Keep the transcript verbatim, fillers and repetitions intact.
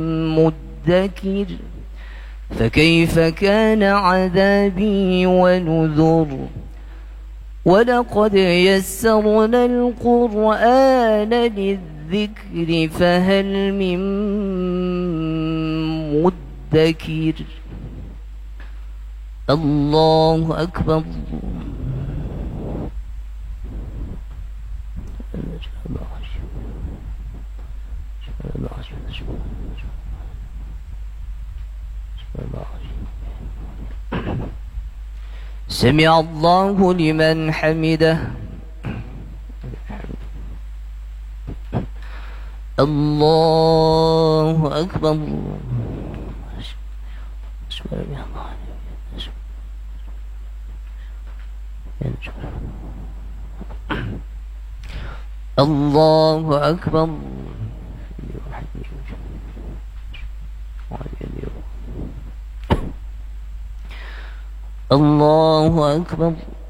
مدكر فكيف كان عذابي ونذر ولقد يسرنا القرآن للذكر فهل من مدكر الله أكبر. سمع الله لمن حمده. الله أكبر. الله أكبر. الله أكبر.